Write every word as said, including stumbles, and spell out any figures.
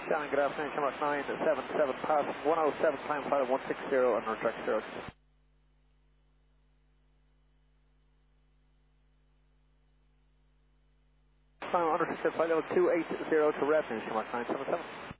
Shannon, good afternoon, Shamrock nine seven seven, passing one oh seven, climb flight one six zero and retract zero. Climb under flight level two eight zero to revenue, Shamrock nine seven seven.